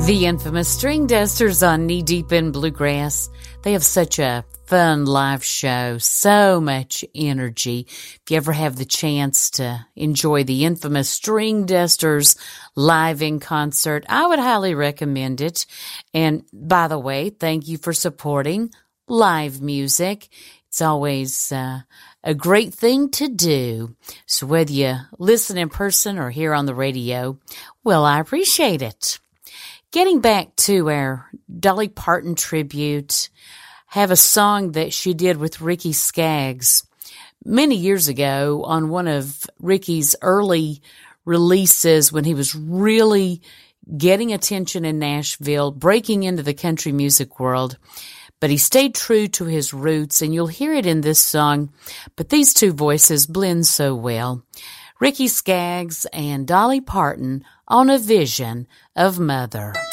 The infamous String Dusters on Knee Deep in Bluegrass. They have such a fun live show, so much energy. If you ever have the chance to enjoy the infamous String Dusters live in concert, I would highly recommend it. And by the way, thank you for supporting live music. It's always a great thing to do. So whether you listen in person or here on the radio, well, I appreciate it. Getting back to our Dolly Parton tribute, have a song that she did with Ricky Skaggs many years ago on one of Ricky's early releases when he was really getting attention in Nashville, breaking into the country music world. But he stayed true to his roots, and you'll hear it in this song. But these two voices blend so well. Ricky Skaggs and Dolly Parton on A Vision of Mother.